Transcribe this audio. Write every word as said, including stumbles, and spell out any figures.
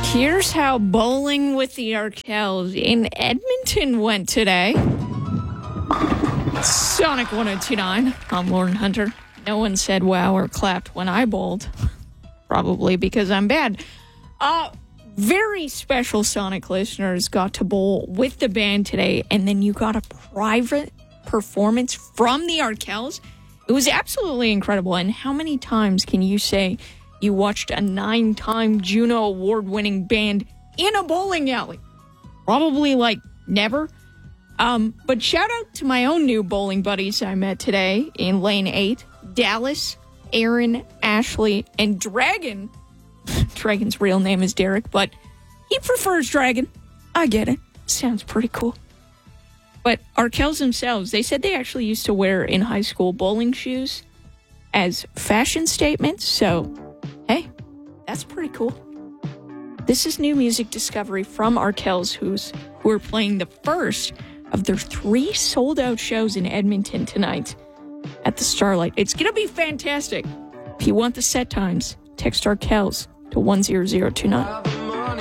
Here's how bowling with the Arkells in Edmonton went today. Sonic one oh two point nine. I'm Lauren Hunter. No one said wow or clapped when I bowled. Probably because I'm bad. Uh, very special Sonic listeners got to bowl with the band today, and then you got a private performance from the Arkells. It was absolutely incredible. And how many times can you say you watched a nine-time Juno Award-winning band in a bowling alley? Probably, like, never. Um, but shout out to my own new bowling buddies I met today in Lane eight. Dallas, Aaron, Ashley, and Dragon. Dragon's real name is Derek, but he prefers Dragon. I get it. Sounds pretty cool. But Arkells themselves, they said they actually used to wear in high school bowling shoes as fashion statements. So, hey, that's pretty cool. This is new music discovery from Arkells, who's who are playing the first of their three sold-out shows in Edmonton tonight at the Starlight. It's going to be fantastic. If you want the set times, text Arkells to one zero zero two nine.